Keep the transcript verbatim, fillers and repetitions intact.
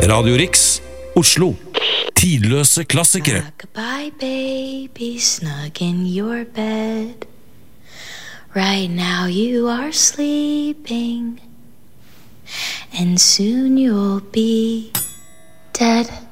Radio Riks, Oslo. Tidløse klassikere. Goodbye, baby, snug in your bed. Right now you are sleeping, and soon you'll be dead.